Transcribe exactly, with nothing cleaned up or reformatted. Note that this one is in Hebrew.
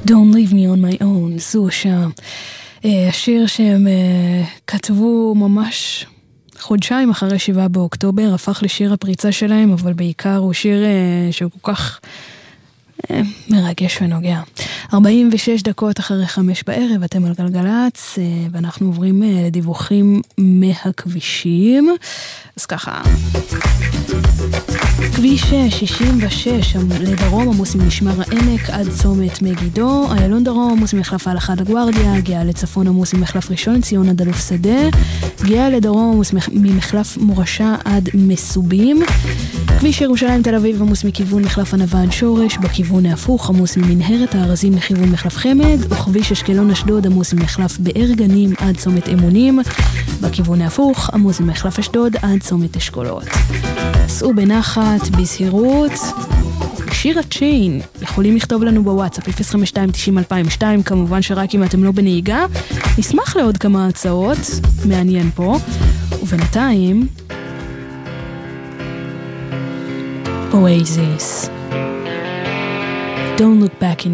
Don't leave me on my own, סושה. השיר שהם כתבו ממש חודשיים אחרי שבעה באוקטובר, הפך לשיר הפריצה שלהם, אבל בעיקר הוא שיר שהוא כל כך מרגש ונוגע. ארבעים ושש דקות אחרי חמש בערב, אתם על גלגלץ, ואנחנו עוברים לדיווחים מהכבישים. אז ככה, כביש שישים ושש לדרום עמוס ממשמר העמק עד צומת מגידו, איילון דרום עמוס ממחלף ההלכה לגוארדיה, גאה לצפון עמוס ממחלף ראשון ציון עד אלוף שדה, גאה לדרום עמוס ממחלף מורשה עד מסובים, כביש ירושלים תל אביב עמוס מכיוון מחלף ענבה עד שורש, בכיוון ההפוך עמוס ממנהרת הארזים לכיוון מחלף חמד, וכביש אשקלון אשדוד עמוס ממחלף באר גנים עד צומת אמונים, בכיוון ההפוך עמוס ממחלף אשדוד עד צומת אשכולות. סעו בנחת, בזהירות. שיר הצ'יין, יכולים לכתוב לנו בוואטסאפ אפס חמש שתיים תשעים אלפיים ושתיים, כמובן שרק אם אתם לא בנהיגה. נשמח לעוד כמה הצעות, מעניין פה. ובינתיים Oasis, Don't look back in